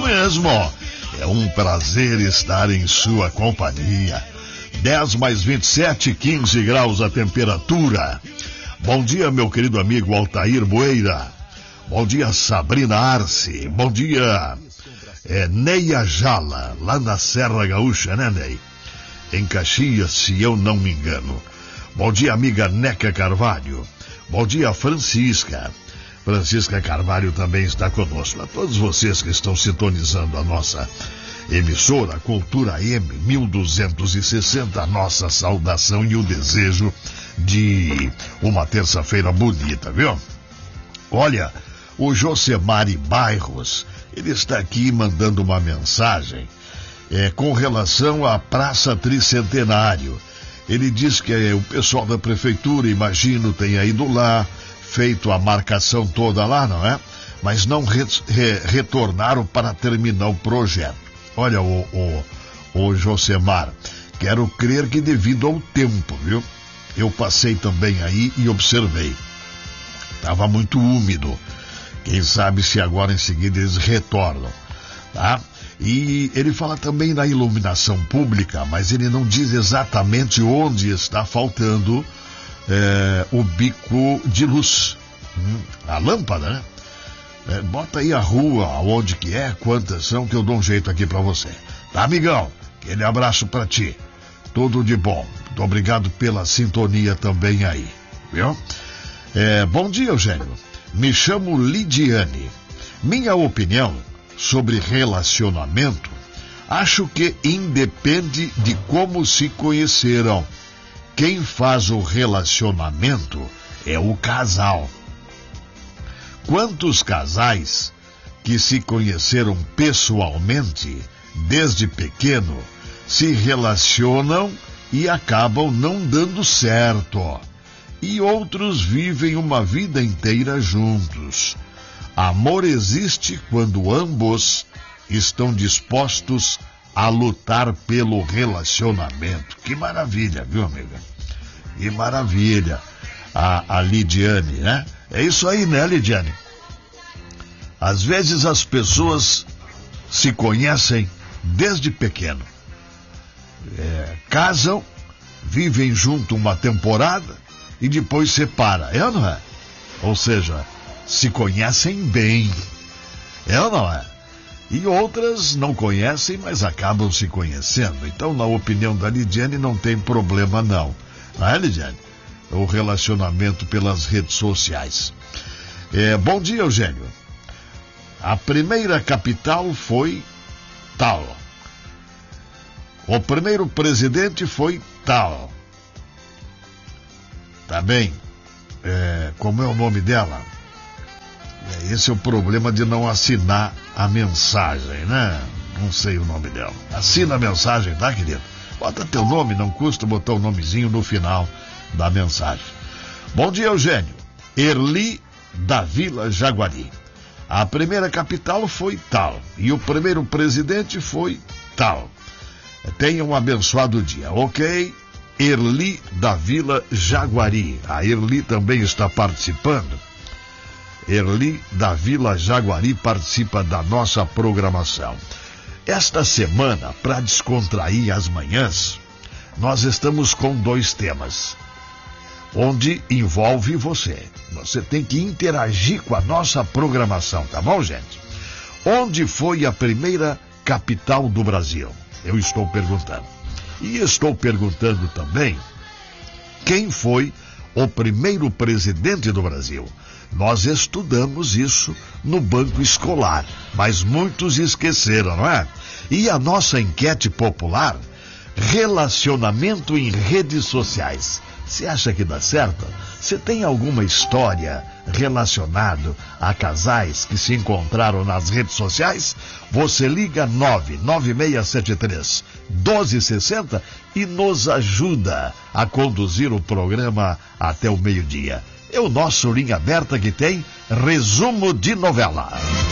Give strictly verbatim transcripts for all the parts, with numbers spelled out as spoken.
mesmo. É um prazer estar em sua companhia. dez mais vinte e sete, quinze graus a temperatura. Bom dia, meu querido amigo Altair Boeira. Bom dia, Sabrina Arce. Bom dia, é, Neia Jala, lá na Serra Gaúcha, né, Ney? Em Caxias, se eu não me engano. Bom dia, amiga Neca Carvalho. Bom dia, Francisca. Francisca Carvalho também está conosco. A todos vocês que estão sintonizando a nossa emissora Cultura M mil duzentos e sessenta, a nossa saudação e o desejo de uma terça-feira bonita, viu? Olha, o Josemari Bairros, ele está aqui mandando uma mensagem é, com relação à Praça Tricentenário. Ele diz que é, o pessoal da prefeitura, imagino, tenha ido lá, feito a marcação toda lá, não é? Mas não re, re, retornaram para terminar o projeto. Olha, o, o, o Josemar, quero crer que devido ao tempo, viu? Eu passei também aí e observei. Estava muito úmido. Quem sabe se agora em seguida eles retornam, tá? E ele fala também da iluminação pública, mas ele não diz exatamente onde está faltando é, o bico de luz. Hum, a lâmpada, né? É, bota aí a rua, onde que é, quantas são, que eu dou um jeito aqui pra você. Tá, amigão? Aquele abraço pra ti. Tudo de bom. Muito obrigado pela sintonia também aí, viu? É, bom dia, Eugênio. Me chamo Lidiane. Minha opinião sobre relacionamento, acho que independe de como se conheceram. Quem faz o relacionamento é o casal. Quantos casais que se conheceram pessoalmente desde pequeno se relacionam e acabam não dando certo, e outros vivem uma vida inteira juntos. Amor existe quando ambos estão dispostos a lutar pelo relacionamento. Que maravilha, viu, amiga? Que maravilha. A, a Lidiane, né? É isso aí, né, Lidiane? Às vezes as pessoas se conhecem desde pequeno. É, casam, vivem junto uma temporada e depois separam. É ou não é? Ou seja, se conhecem bem. É ou não é? E outras não conhecem, mas acabam se conhecendo. Então, na opinião da Lidiane, não tem problema não. Não é, Lidiane? O relacionamento pelas redes sociais. É, bom dia, Eugênio. A primeira capital foi tal. O primeiro presidente foi tal. Tá bem? É, como é o nome dela? Esse é o problema de não assinar a mensagem, né? Não sei o nome dela. Assina a mensagem, tá, querido? Bota teu nome, não custa botar o nomezinho no final da mensagem. Bom dia, Eugênio. Erli da Vila Jaguari. A primeira capital foi tal. E o primeiro presidente foi tal. Tenha um abençoado dia, ok? Erli da Vila Jaguari. A Erli também está participando. Erli da Vila Jaguari participa da nossa programação. Esta semana, para descontrair as manhãs, nós estamos com dois temas, onde envolve você. Você tem que interagir com a nossa programação, tá bom, gente? Onde foi a primeira capital do Brasil? Eu estou perguntando. E estou perguntando também quem foi o primeiro presidente do Brasil. Nós estudamos isso no banco escolar, mas muitos esqueceram, não é? E a nossa enquete popular, relacionamento em redes sociais. Você acha que dá certo? Você tem alguma história relacionada a casais que se encontraram nas redes sociais? Você liga nove nove seis sete três um dois seis zero e nos ajuda a conduzir o programa até o meio-dia. É o nosso Linha Aberta que tem resumo de novela.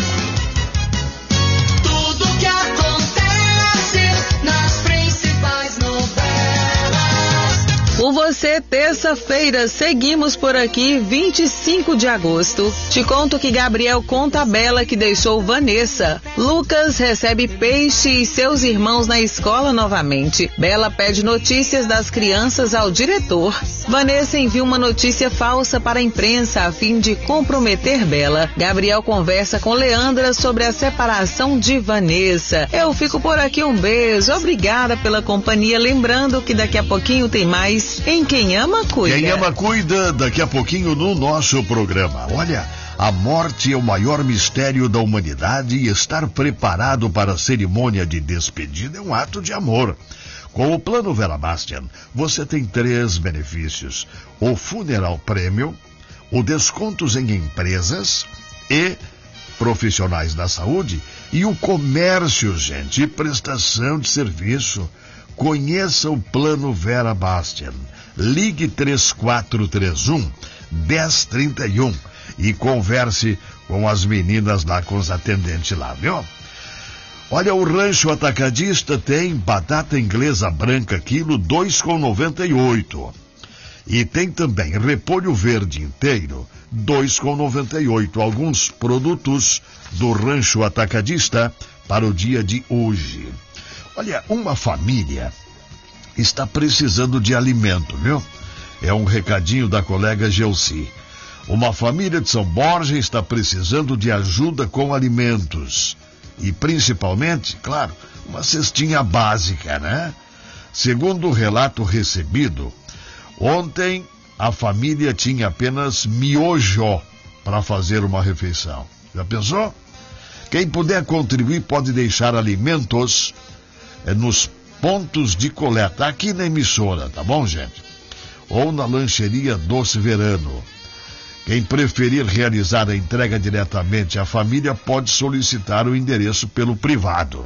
Tudo que acontece nas principais novelas. O você, terça-feira, seguimos por aqui, vinte e cinco de agosto. Te conto que Gabriel conta a Bela que deixou Vanessa. Lucas recebe Peixe e seus irmãos na escola novamente. Bela pede notícias das crianças ao diretor. Vanessa envia uma notícia falsa para a imprensa a fim de comprometer Bela. Gabriel conversa com Leandra sobre a separação de Vanessa. Eu fico por aqui, um beijo, obrigada pela companhia. Lembrando que daqui a pouquinho tem mais Em Quem Ama Cuida. Quem Ama Cuida, daqui a pouquinho no nosso programa. Olha, a morte é o maior mistério da humanidade e estar preparado para a cerimônia de despedida é um ato de amor. Com o Plano Vera Bastian, você tem três benefícios: o Funeral Premium, o descontos em empresas e profissionais da saúde e o comércio, gente, e prestação de serviço. Conheça o Plano Vera Bastian. Ligue três quatro três um, um zero três um e converse com as meninas lá, com os atendentes lá, viu? Olha, o Rancho Atacadista tem batata inglesa branca quilo dois reais e noventa e oito centavos. E tem também repolho verde inteiro dois reais e noventa e oito centavos. Alguns produtos do Rancho Atacadista para o dia de hoje. Olha, uma família está precisando de alimento, viu? É um recadinho da colega Gelsi. Uma família de São Borja está precisando de ajuda com alimentos. E principalmente, claro, uma cestinha básica, né? Segundo o relato recebido, ontem a família tinha apenas miojo para fazer uma refeição. Já pensou? Quem puder contribuir pode deixar alimentos é, nos pontos de coleta, aqui na emissora, tá bom, gente? Ou na lancheria Doce Verano. Quem preferir realizar a entrega diretamente à família pode solicitar o endereço pelo privado.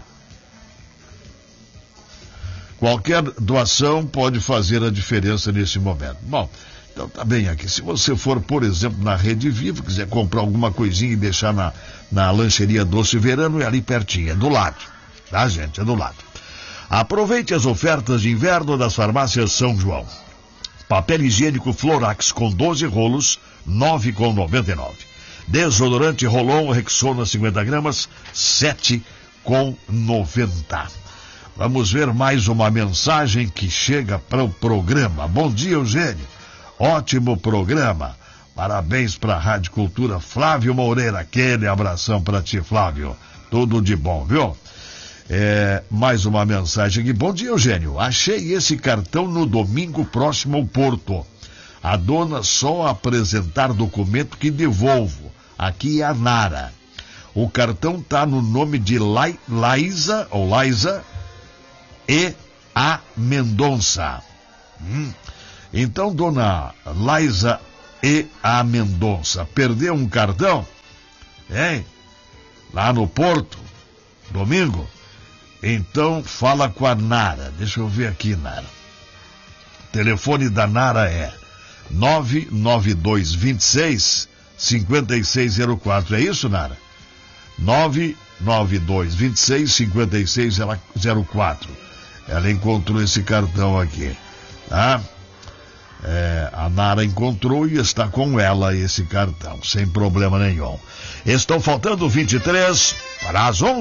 Qualquer doação pode fazer a diferença nesse momento. Bom, então tá bem aqui. Se você for, por exemplo, na Rede Vivo, quiser comprar alguma coisinha e deixar na, na lancheria Doce Verano, é ali pertinho, é do lado. Tá, gente? É do lado. Aproveite as ofertas de inverno das farmácias São João. Papel higiênico Florax com doze rolos, nove reais e noventa e nove centavos. Desodorante Rolon Rexona cinquenta gramas, sete reais e noventa centavos. Vamos ver mais uma mensagem que chega para o programa. Bom dia, Eugênio. Ótimo programa. Parabéns para a Rádio Cultura. Flávio Moreira, aquele abração para ti, Flávio. Tudo de bom, viu? É, mais uma mensagem aqui. Bom dia, Eugênio. Achei esse cartão no domingo próximo ao Porto. A dona só apresentar documento que devolvo. Aqui é a Nara. O cartão tá no nome de Lai, Laísa, ou Laísa e a Mendonça. Hum. Então, dona Laísa e a Mendonça perdeu um cartão? Hein? Lá no Porto? Domingo? Então, fala com a Nara. Deixa eu ver aqui, Nara. O telefone da Nara é nove nove dois dois seis, cinco seis zero quatro. É isso, Nara? nove nove dois dois seis, cinco seis zero quatro. Ela encontrou esse cartão aqui, tá? É, a Nara encontrou e está com ela esse cartão, sem problema nenhum. Estão faltando vinte e três para as onze.